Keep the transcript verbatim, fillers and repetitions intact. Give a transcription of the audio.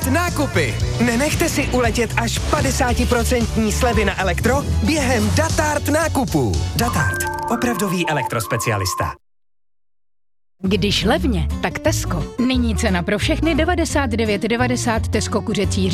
Datart nákupy. Nenechte si uletět až padesát procent slevy na elektro během Datart nákupů. Datart. Opravdový elektrospecialista. Když levně, tak Tesco. Nyní cena pro všechny devadesát devět devadesát Tesco kuřecí